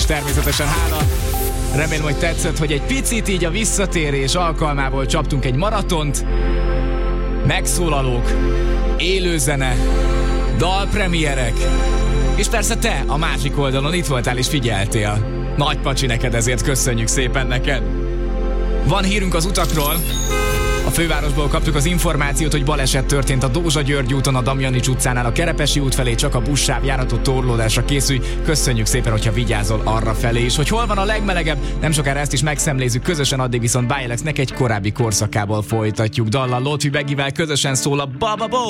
természetesen hála. Remélem, hogy tetszett, hogy egy picit így a visszatérés alkalmából csaptunk egy maratont. Megszólalók, élőzene, dalpremierek, és persze te a másik oldalon itt voltál és figyeltél. Nagy pacsi neked, ezért köszönjük szépen neked. Van hírünk az utakról. A fővárosból kaptuk az információt, hogy baleset történt a Dózsa-György úton, a Damjanics utcánál a Kerepesi út felé, csak a buszsáv járatot torlódásra készülj. Köszönjük szépen, hogyha vigyázol arra felé is. Hogy hol van a legmelegebb, nem sokára ezt is megszemlézzük közösen, addig viszont Bialexnek egy korábbi korszakából folytatjuk. Dallal Lotfi Begivel közösen szól a Bababo.